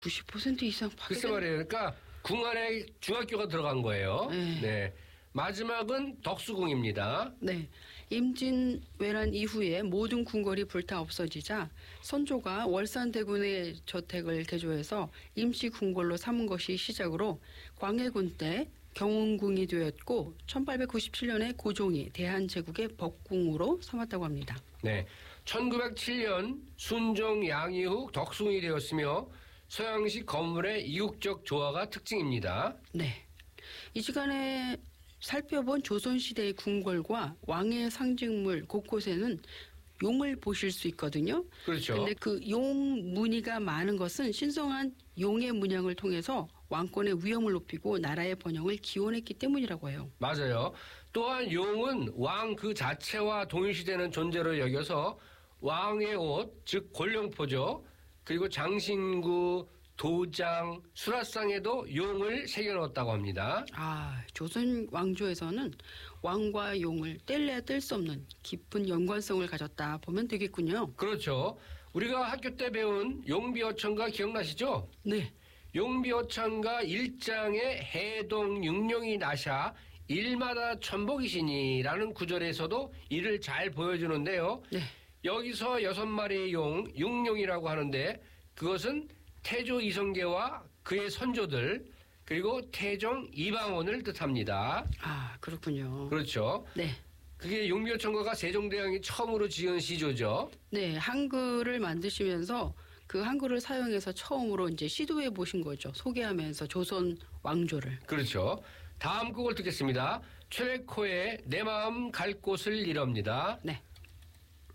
90% 이상 글쎄 말이에요. 그러니까 궁 안에 중학교가 들어간 거예요. 네. 마지막은 덕수궁입니다. 네. 임진왜란 이후에 모든 궁궐이 불타 없어지자 선조가 월산대군의 저택을 개조해서 임시 궁궐로 삼은 것이 시작으로 광해군 때 경운궁이 되었고 1897년에 고종이 대한제국의 법궁으로 삼았다고 합니다. 네. 1907년 순종 양이후 덕수궁이 되었으며 서양식 건물의 이국적 조화가 특징입니다. 네. 이 시간에 살펴본 조선시대의 궁궐과 왕의 상징물 곳곳에는 용을 보실 수 있거든요. 그렇죠. 그런데 그 용 무늬가 많은 것은 신성한 용의 문양을 통해서 왕권의 위엄을 높이고 나라의 번영을 기원했기 때문이라고 해요. 맞아요. 또한 용은 왕 그 자체와 동일시되는 존재로 여겨서 왕의 옷, 즉 권룡포죠. 그리고 장신구, 도장, 수라상에도 용을 새겨넣었다고 합니다. 아, 조선 왕조에서는 왕과 용을 뗄래야 뗄 수 없는 깊은 연관성을 가졌다 보면 되겠군요. 그렇죠. 우리가 학교 때 배운 용비어천가 기억나시죠? 네. 용비어천가 1장의 해동 육룡이 나샤 일마다 천복이시니라는 구절에서도 이를 잘 보여주는데요. 네. 여기서 6마리의 용, 육룡이라고 하는데 그것은 태조 이성계와 그의 선조들 그리고 태종 이방원을 뜻합니다. 아, 그렇군요. 그렇죠. 네. 그게 용비어천가가 세종대왕이 처음으로 지은 시조죠. 네, 한글을 만드시면서 그 한글을 사용해서 처음으로 이제 시도해 보신 거죠. 소개하면서 조선 왕조를. 그렇죠. 다음 곡을 듣겠습니다. 최백호의 내 마음 갈 곳을 이럽니다. 네.